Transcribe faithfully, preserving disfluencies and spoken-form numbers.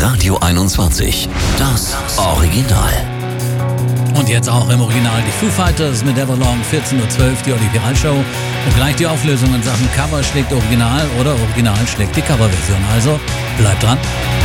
Radio einundzwanzig. Das Original. Und jetzt auch im Original die Foo Fighters mit Everlong, vierzehn Uhr zwölf, die Olli Piral Show. Und gleich die Auflösung in Sachen Cover schlägt Original oder Original schlägt die Coverversion. Also bleibt dran.